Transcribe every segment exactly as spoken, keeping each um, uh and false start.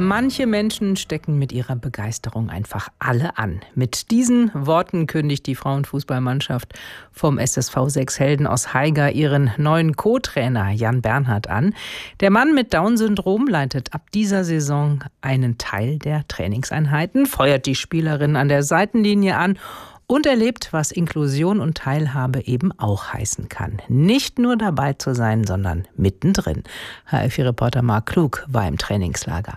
Manche Menschen stecken mit ihrer Begeisterung einfach alle an. Mit diesen Worten kündigt die Frauenfußballmannschaft vom S S V Sechshelden aus Haiger ihren neuen Co-Trainer Jan Bernhard an. Der Mann mit Down-Syndrom leitet ab dieser Saison einen Teil der Trainingseinheiten, feuert die Spielerinnen an der Seitenlinie an und erlebt, was Inklusion und Teilhabe eben auch heißen kann. Nicht nur dabei zu sein, sondern mittendrin. H F vier-Reporter Marc Klug war im Trainingslager.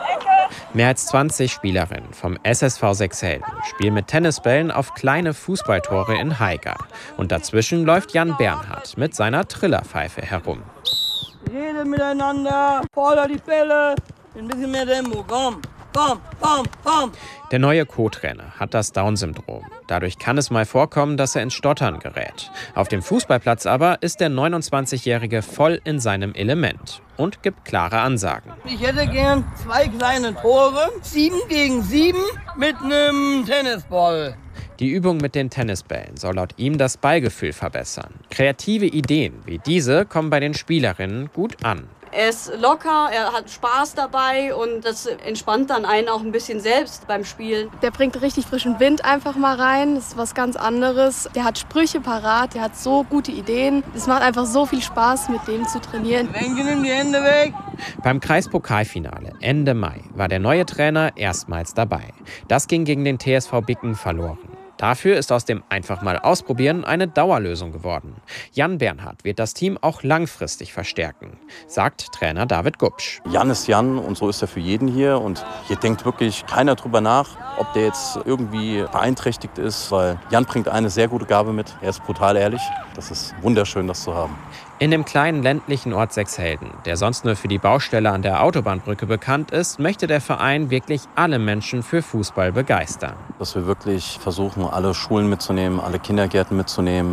Mehr als zwanzig Spielerinnen vom S S V Sechshelden spielen mit Tennisbällen auf kleine Fußballtore in Haiger. Und dazwischen läuft Jan Bernhard mit seiner Trillerpfeife herum. Rede miteinander, fordert die Bälle, ein bisschen mehr Tempo, komm. Komm, komm, komm. Der neue Co-Trainer hat das Down-Syndrom. Dadurch kann es mal vorkommen, dass er ins Stottern gerät. Auf dem Fußballplatz aber ist der neunundzwanzigjährige voll in seinem Element und gibt klare Ansagen. Ich hätte gern zwei kleine Tore, sieben gegen sieben mit einem Tennisball. Die Übung mit den Tennisbällen soll laut ihm das Ballgefühl verbessern. Kreative Ideen wie diese kommen bei den Spielerinnen gut an. Er ist locker, er hat Spaß dabei und das entspannt dann einen auch ein bisschen selbst beim Spielen. Der bringt richtig frischen Wind einfach mal rein, das ist was ganz anderes. Der hat Sprüche parat, der hat so gute Ideen. Es macht einfach so viel Spaß, mit dem zu trainieren. Wenke, nimm die Hände weg. Beim Kreispokalfinale Ende Mai war der neue Trainer erstmals dabei. Das ging gegen den T S V Bicken verloren. Dafür ist aus dem einfach mal ausprobieren eine Dauerlösung geworden. Jan Bernhard wird das Team auch langfristig verstärken, sagt Trainer David Gubsch. Jan ist Jan und so ist er für jeden hier. Und hier denkt wirklich keiner drüber nach, ob der jetzt irgendwie beeinträchtigt ist, weil Jan bringt eine sehr gute Gabe mit. Er ist brutal ehrlich. Das ist wunderschön, das zu haben. In dem kleinen ländlichen Ort Sechshelden, der sonst nur für die Baustelle an der Autobahnbrücke bekannt ist, möchte der Verein wirklich alle Menschen für Fußball begeistern. Dass wir wirklich versuchen, alle Schulen mitzunehmen, alle Kindergärten mitzunehmen.